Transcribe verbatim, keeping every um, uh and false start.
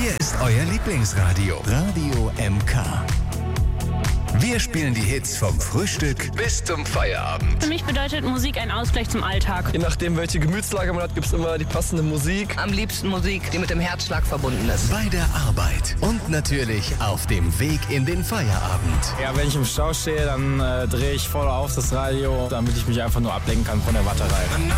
Hier ist euer Lieblingsradio. Radio M K. Wir spielen die Hits vom Frühstück bis zum Feierabend. Für mich bedeutet Musik ein Ausgleich zum Alltag. Je nachdem, welche Gemütslage man hat, gibt es immer die passende Musik. Am liebsten Musik, die mit dem Herzschlag verbunden ist. Bei der Arbeit und natürlich auf dem Weg in den Feierabend. Ja, wenn ich im Stau stehe, dann äh, drehe ich voll auf das Radio, damit ich mich einfach nur ablenken kann von der Warterei.